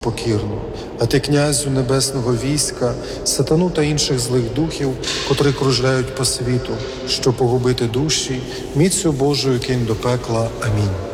покірно. А ти, князю небесного війська, сатану та інших злих духів, котрі кружляють по світу, щоб погубити душі, міцю Божою кинь до пекла. Амінь.